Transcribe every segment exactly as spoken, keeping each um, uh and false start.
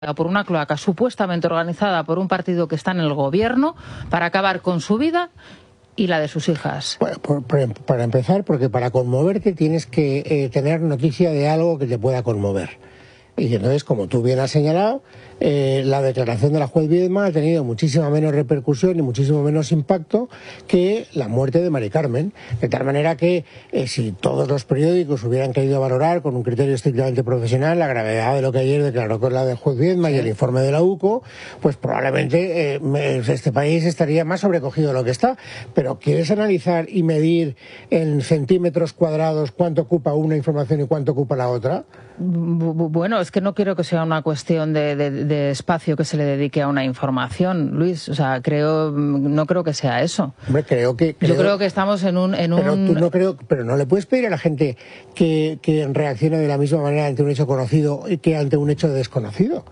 por una cloaca supuestamente organizada por un partido que está en el gobierno para acabar con su vida y la de sus hijas. Bueno, por, por, para empezar, porque para conmoverte tienes que eh, tener noticia de algo que te pueda conmover. Y entonces, como tú bien has señalado, eh, la declaración de la juez Viedma ha tenido muchísima menos repercusión y muchísimo menos impacto que la muerte de Mari Carmen. De tal manera que eh, si todos los periódicos hubieran querido valorar con un criterio estrictamente profesional la gravedad de lo que ayer declaró con la de juez Viedma sí. y el informe de la U C O, pues probablemente eh, este país estaría más sobrecogido de lo que está. Pero ¿quieres analizar y medir en centímetros cuadrados cuánto ocupa una información y cuánto ocupa la otra? Bueno, es que no quiero que sea una cuestión de, de, de espacio que se le dedique a una información, Luis. O sea, creo, no creo que sea eso. Hombre, creo que... Creo, Yo creo que estamos en un... En pero un... tú no creo... Pero no le puedes pedir a la gente que, que reaccione de la misma manera ante un hecho conocido que ante un hecho desconocido.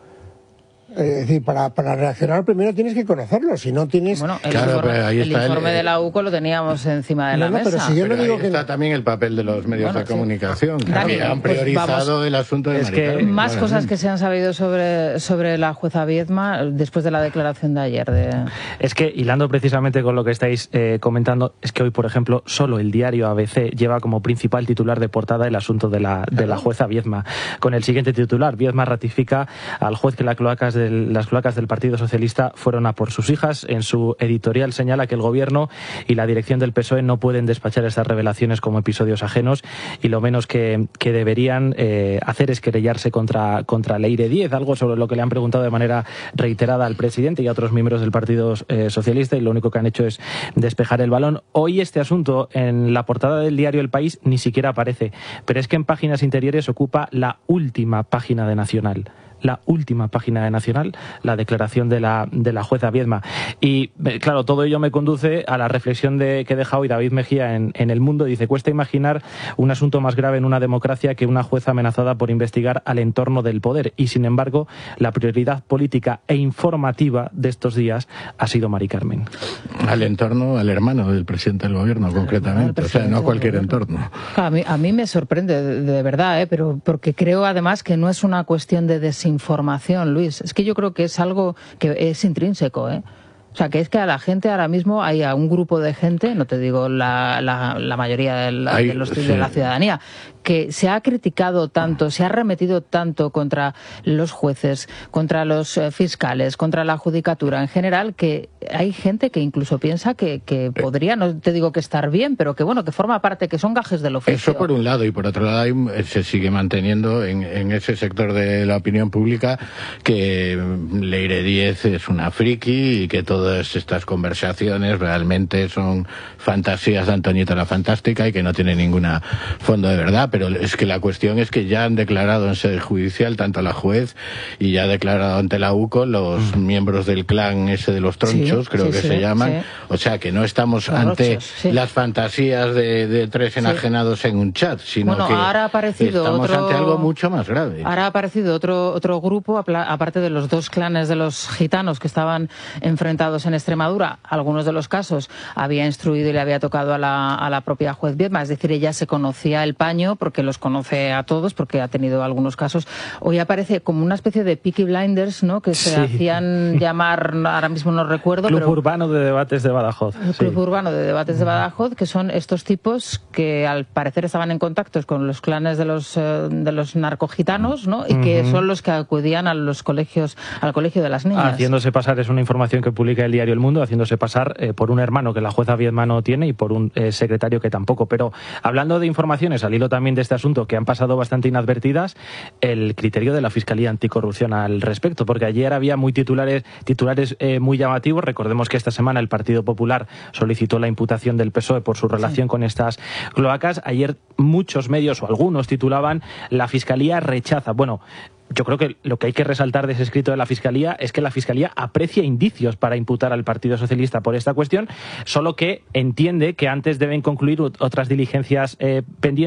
Es decir, para, para reaccionar primero tienes que conocerlo, si no tienes... Bueno, el claro, informe, pero ahí está el informe el, de la U C O lo teníamos encima de no, la no, mesa. Pero si yo pero no digo ahí que está no. también el papel de los medios bueno, de sí. comunicación, que Dani, han pues priorizado vamos. el asunto de es Mari que Carmen. Más Bueno, cosas sí. que se han sabido sobre, sobre la jueza Viedma después de la declaración de ayer. De... Es que, hilando precisamente con lo que estáis eh, comentando, es que hoy, por ejemplo, solo el diario A B C lleva como principal titular de portada el asunto de la, de la jueza Viedma. Con el siguiente titular: Viedma ratifica al juez que las cloacas del, las cloacas del Partido Socialista fueron a por sus hijas. En su editorial señala que el Gobierno y la dirección del P S O E no pueden despachar estas revelaciones como episodios ajenos y lo menos que, que deberían eh, hacer es querellarse contra, contra Leire Díez, algo sobre lo que le han preguntado de manera reiterada al presidente y a otros miembros del Partido eh, Socialista, y lo único que han hecho es despejar el balón. Hoy este asunto en la portada del diario El País ni siquiera aparece, pero es que en páginas interiores ocupa la última página de Nacional. La última página de Nacional, la declaración de la, de la jueza Viedma. Y claro, todo ello me conduce a la reflexión de, que deja hoy David Mejía en, en El Mundo. Dice: cuesta imaginar un asunto más grave en una democracia que una jueza amenazada por investigar al entorno del poder. Y sin embargo, la prioridad política e informativa de estos días ha sido Mari Carmen. Al entorno, al hermano del presidente del gobierno, concretamente. O sea, no cualquier entorno. A mí, a mí me sorprende, de, de verdad, ¿eh? Pero porque creo además que no es una cuestión de desinformación. Información, Luis. Es que yo creo que es algo que es intrínseco, ¿eh? O sea, que es que a la gente ahora mismo hay a un grupo de gente, no te digo la, la, la mayoría de la, hay, de, los, sí. de la ciudadanía, que se ha criticado tanto, se ha arremetido tanto contra los jueces, contra los eh, fiscales, contra la judicatura en general, que hay gente que incluso piensa que, que podría, no te digo que estar bien, pero que bueno, que forma parte, que son gajes del oficio. Eso por un lado, y por otro lado hay, se sigue manteniendo en, en ese sector de la opinión pública que Leire Díez es una friki y que todas estas conversaciones realmente son fantasías de Antoñita la Fantástica y que no tienen ninguna fondo de verdad. Pero es que la cuestión es que ya han declarado en sede judicial tanto la juez y ya ha declarado ante la U C O los mm. miembros del clan ese de los tronchos, sí, creo sí, que sí, se llaman. Sí. O sea que no estamos los ante rochos, sí. las fantasías de, de tres enajenados sí. en un chat, sino bueno, que ahora ha aparecido estamos otro, ante algo mucho más grave. Ahora ha aparecido otro, otro grupo, aparte de los dos clanes de los gitanos que estaban enfrentados en Extremadura. Algunos de los casos había instruido y le había tocado a la, a la propia juez Viedma, es decir, ella se conocía el paño porque los conoce a todos, porque ha tenido algunos casos. Hoy aparece como una especie de Peaky Blinders, ¿no? Que se sí. hacían llamar, ahora mismo no recuerdo. Club pero, Urbano de Debates de Badajoz. El Club sí. Urbano de Debates de Badajoz, que son estos tipos que al parecer estaban en contacto con los clanes de los, eh, de los narcogitanos, ¿no? Y que uh-huh. son los que acudían a los colegios, al colegio de las niñas. Haciéndose pasar, es una información que publica el diario El Mundo, haciéndose pasar eh, por un hermano que la jueza Viedma no tiene y por un eh, secretario que tampoco. Pero hablando de informaciones, al hilo también de este asunto que han pasado bastante inadvertidas, el criterio de la Fiscalía Anticorrupción al respecto, porque ayer había muy titulares, titulares eh, muy llamativos. Recordemos que esta semana el Partido Popular solicitó la imputación del P S O E por su relación sí. con estas cloacas. Ayer muchos medios o algunos titulaban: la Fiscalía rechaza. Bueno, yo creo que lo que hay que resaltar de ese escrito de la Fiscalía es que la Fiscalía aprecia indicios para imputar al Partido Socialista por esta cuestión, solo que entiende que antes deben concluir otras diligencias eh, pendientes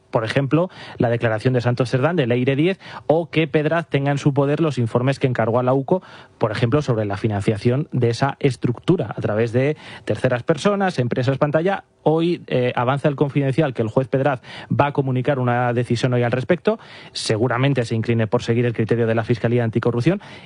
por ejemplo, la declaración de Santos Cerdán de Leire diez, o que Pedraz tenga en su poder los informes que encargó a la U C O, por ejemplo, sobre la financiación de esa estructura a través de terceras personas, empresas pantalla. Hoy eh, avanza el Confidencial que el juez Pedraz va a comunicar una decisión hoy al respecto. Seguramente se incline por seguir el criterio de la Fiscalía Anticorrupción